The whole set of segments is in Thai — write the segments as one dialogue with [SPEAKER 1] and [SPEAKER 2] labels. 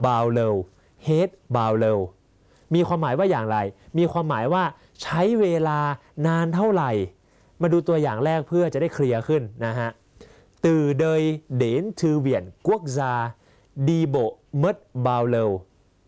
[SPEAKER 1] บาวเลวเฮดบาวเลวมีความหมายว่าอย่างไรมีความหมายว่าใช้เวลานานเท่าไหร่มาดูตัวอย่างแรกเพื่อจะได้เคลียร์ขึ้นนะฮะtừ đời đến thư viện quốc gia đi bộ mất bao lâu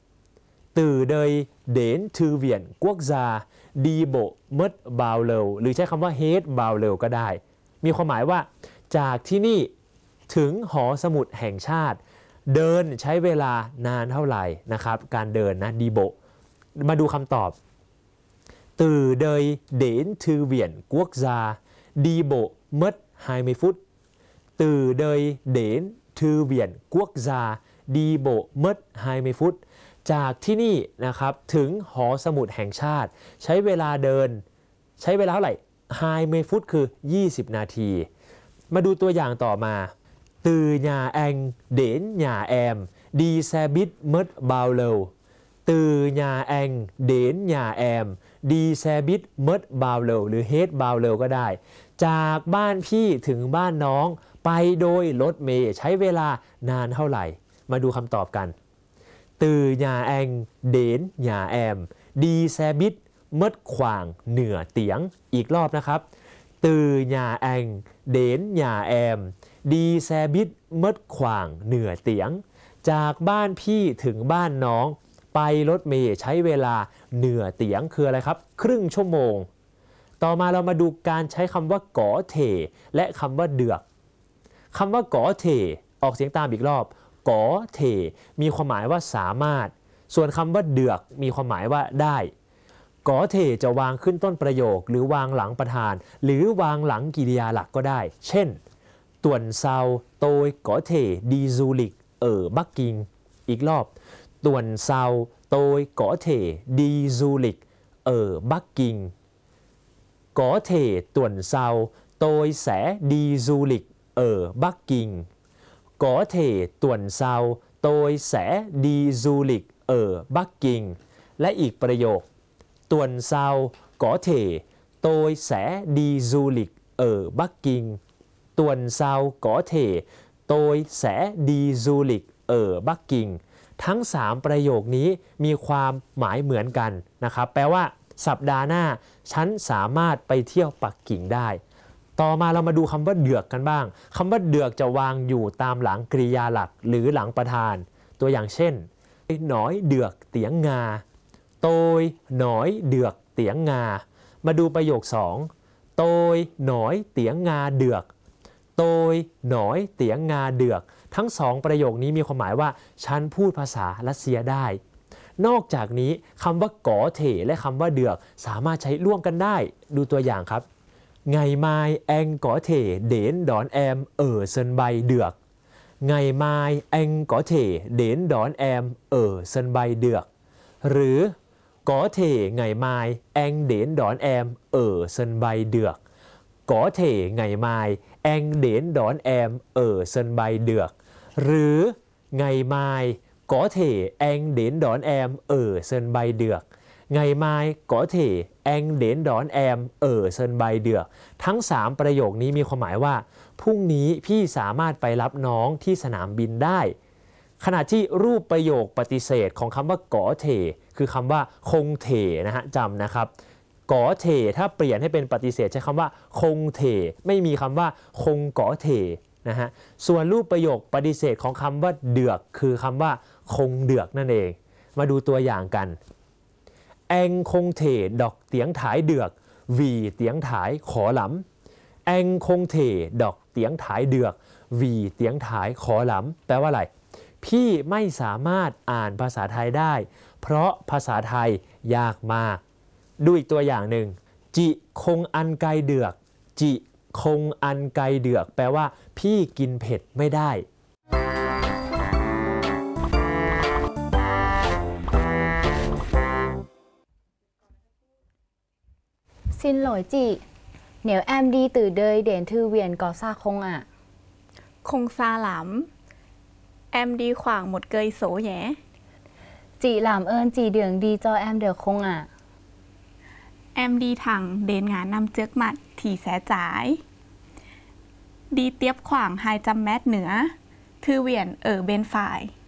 [SPEAKER 1] từ đời đến thư viện quốc gia đi bộ mất bao lâu หรือใช้คำว่า hết bao lâu ก็ได้มีความหมายว่าจากที่นี่ถึงหอสมุดแห่งชาติเดินใช้เวลานานเท่าไหร่นะครับการเดินนะดีโบมาดูคำตอบtừ đời đến thư viện quốc gia đi bộ mất 20 phút từ đời đến thư viện quốc gia đi bộ mất 20 phút จากที่นี่นะครับถึงหอสมุดแห่งชาติใช้เวลาเดินใช้เวลาเท่าไหร่20 phút คือ20 นาทีมาดูตัวอย่างต่อมาtừ nhà anh đến nhà em đi xe buýt mất bao lâu từ nhà anh đến nhà em đi xe buýt mất bao lâu หรือ hết bao lâu ก็ได้จากบ้านพี่ถึงบ้านน้องไปโดยรถเมล์ใช้เวลานานเท่าไหร่มาดูคำตอบกันtừ nhà anh đến nhà em đi xe buýt mất khoảng nửa tiếng อีกรอบนะครับtừ nhà anh đến nhà em đi xe buýt mất khoảng nửa tiếng จากบ้านพี่ถึงบ้านน้องไปรถเมล์ใช้เวลาเหนือเตียงคืออะไรครับครึ่งชั่วโมงต่อมาเรามาดูการใช้คำว่าก๋อเถและคำว่าเดือกคำว่าก๋อเถออกเสียงตามอีกรอบก๋อเถมีความหมายว่าสามารถส่วนคำว่าเดือกมีความหมายว่าได้ก๋อเถจะวางขึ้นต้นประโยคหรือวางหลังประธานหรือวางหลังกริยาหลักก็ได้เช่นtuần sau tôi có thể đi du lịch ở Bắc Kinh อีกรอบtuần sau tôi có thể đi du lịch ở Bắc Kinh có thể tuần sau tôi sẽ đi du lịch ở Bắc Kinh có thể tuần sau tôi sẽ đi du lịch ở Bắc Kinh และอีกประโยคtuần sau có thể tôi sẽ đi du lịch ở Bắc Kinh tuần sau có thể tôi sẽ đi du lịch ở Bắc Kinh ทั้ง3ประโยคนี้มีความหมายเหมือนกันนะครับแปลว่าสัปดาห์หน้าฉันสามารถไปเที่ยวปักกิ่งได้ต่อมาเรามาดูคำว่าเดือกกันบ้างคำว่าเดือกจะวางอยู่ตามหลังกริยาหลักหรือหลังประธานตัวอย่างเช่นnói được tiếng Nga tôi nói được tiếng Nga มาดูประโยค2 tôi nói tiếng Nga được tôi nói tiếng Nga được ทั้ง2ประโยคนี้มีความหมายว่าฉันพูดภาษารัสเซียได้นอกจากนี้คำว่าก๋อเถและคำว่าเดือกสามารถใช้ร่วมกันได้ดูตัวอย่างครับNgày mai anh có thể đến đón em ở sân bay được. Ngày mai anh có thể đến đón em ở sân bay được. หรือ có thể ngày mai anh đến đón em ở sân bay được. Có thể ngày mai anh đến đón em ở sân bay được. หรือ ngày mai có thể anh đến đón em ở sân bay được. Ngày mai có thể anh đến đón em ở sân bay được ทั้ง3ประโยคนี้มีความหมายว่าพรุ่งนี้พี่สามารถไปรับน้องที่สนามบินได้ขณะที่รูปประโยคปฏิเสธของคำว่าก๋อเถคือคำว่าคงเถนะฮะจำนะครับก๋อเถถ้าเปลี่ยนให้เป็นปฏิเสธใช้คำว่าคงเถไม่มีคำว่าคงก๋อเถนะฮะส่วนรูปประโยคปฏิเสธของคำว่าเดือกคือคำว่าคงเดือกนั่นเองมาดูตัวอย่างกันAnh không thể đọc tiếng Thái được vì tiếng Thái khó lắm. Anh không thể đọc tiếng Thái được vì tiếng Thái khó lắm แปลว่าอะไรพี่ไม่สามารถอ่านภาษาไทยได้เพราะภาษาไทยยากมากดูอีกตัวอย่างหนึ่งจิคงอันไกเดือกจิคงอันไกเดือกแปลว่าพี่กินเผ็ดไม่ได้
[SPEAKER 2] Xin lỗi chị, nếu em đi từ đây đến thư viện có xa không ạ?
[SPEAKER 3] Không xa lắm. Em đi khoảng 1 cây số nhé.
[SPEAKER 2] Chị làm ơn chỉ đường đi cho em được không ạ?
[SPEAKER 3] Em đi thẳng đến ngã năm trước mặt thì sẽ trái. Đi tiếp khoảng 200 mét nữa. Thư viện ở bên phải.